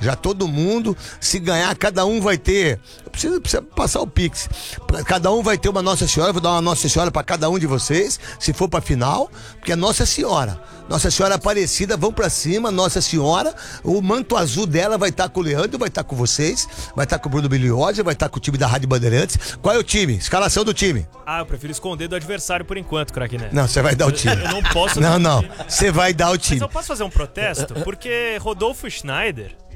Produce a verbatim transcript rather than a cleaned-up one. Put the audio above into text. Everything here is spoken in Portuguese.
Já todo mundo, se ganhar, cada um vai ter. Precisa, precisa passar o Pix. Cada um vai ter uma Nossa Senhora, vou dar uma Nossa Senhora pra cada um de vocês, se for pra final, porque é Nossa Senhora. Nossa Senhora Aparecida, vão pra cima, Nossa Senhora. O manto azul dela vai estar com o Leandro, vai estar com vocês, vai estar com o Bruno Biliosa, vai estar com o time da Rádio Bandeirantes. Qual é o time? Escalação do time. Ah, eu prefiro esconder do adversário por enquanto, craque Neto. Não, você vai dar o time. Eu não posso. Não, não. Você vai dar o time. Mas eu posso fazer um protesto? Porque Rodolfo Schneider